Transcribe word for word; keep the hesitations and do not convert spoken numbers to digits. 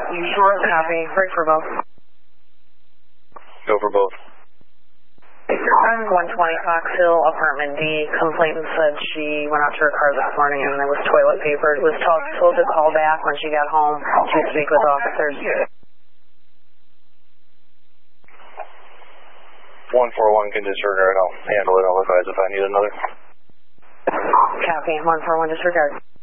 Sure, copy. Break for both. Go for both. I'm one twenty Fox Hill, apartment D. Complainant said she went out to her car this morning and there was toilet paper. Was told, told to call back when she got home to speak with officers. one four one can disregard. I'll handle it. I'll advise if I need another. Copy. one four one disregard.